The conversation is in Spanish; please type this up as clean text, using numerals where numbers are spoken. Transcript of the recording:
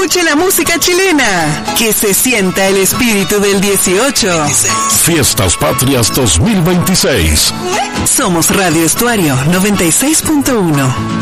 escuche la música chilena, que se sienta el espíritu del 18. Fiestas Patrias 2026. Somos Radio Estuario 96.1.